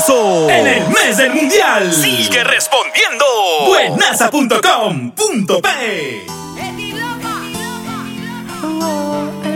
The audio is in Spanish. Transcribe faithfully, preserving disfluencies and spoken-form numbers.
famoso en el mes del mundial. Sigue respondiendo. Buenaza punto com punto pe.